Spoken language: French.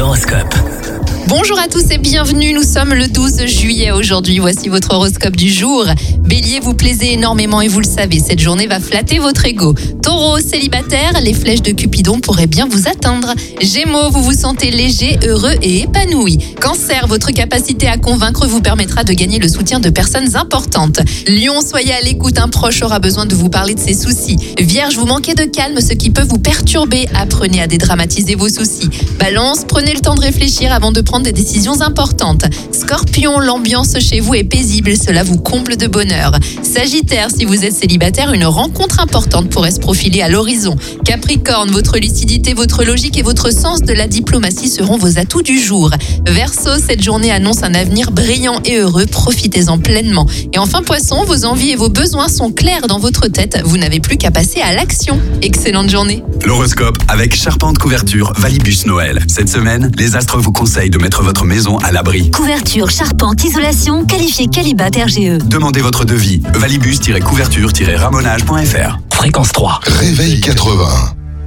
L'horoscope. Bonjour à tous et bienvenue, nous sommes le 12 juillet aujourd'hui, voici votre horoscope du jour. Bélier, vous plaisez énormément et vous le savez, cette journée va flatter votre ego. Taureau, célibataire, les flèches de Cupidon pourraient bien vous atteindre. Gémeaux, vous vous sentez léger, heureux et épanoui. Cancer, votre capacité à convaincre vous permettra de gagner le soutien de personnes importantes. Lion, soyez à l'écoute, un proche aura besoin de vous parler de ses soucis. Vierge, vous manquez de calme, ce qui peut vous perturber, apprenez à dédramatiser vos soucis. Balance, prenez le temps de réfléchir avant de prendre des décisions importantes. Scorpion, l'ambiance chez vous est paisible, cela vous comble de bonheur. Sagittaire, si vous êtes célibataire, une rencontre importante pourrait se profiler à l'horizon. Capricorne, votre lucidité, votre logique et votre sens de la diplomatie seront vos atouts du jour. Verseau, cette journée annonce un avenir brillant et heureux, profitez-en pleinement. Et enfin Poisson, vos envies et vos besoins sont clairs dans votre tête, vous n'avez plus qu'à passer à l'action. Excellente journée. L'horoscope avec Charpente Couverture Valibus Noël. Cette semaine, les astres vous conseillent de mettre votre maison à l'abri. Couverture, charpente, isolation, qualifié Qualibat RGE. Demandez votre devis. Valibus-couverture-ramonage.fr. Fréquence 3. Réveil 80.